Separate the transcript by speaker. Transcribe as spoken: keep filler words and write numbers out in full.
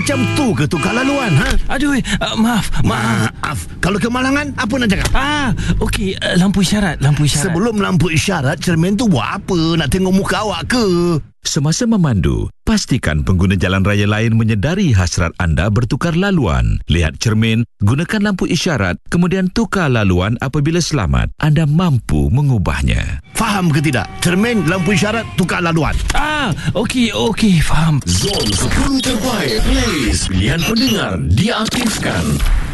Speaker 1: Macam tu ke tukar laluan, ha?
Speaker 2: Aduh, uh, maaf, maaf.
Speaker 1: Maaf. Kalau kemalangan, apa nak cakap?
Speaker 2: Ah, okey, uh, lampu isyarat, lampu isyarat.
Speaker 1: Sebelum lampu isyarat, cermin tu buat apa? Nak tengok muka awak ke?
Speaker 3: Semasa memandu, pastikan pengguna jalan raya lain menyedari hasrat anda bertukar laluan. Lihat cermin, gunakan lampu isyarat, kemudian tukar laluan apabila selamat. Anda mampu mengubahnya.
Speaker 1: Faham ke tidak? Cermin, lampu isyarat, tukar laluan.
Speaker 2: Ah, okey, okey, faham.
Speaker 4: Zon sepuluh terbaik playlist pilihan pendengar diaktifkan.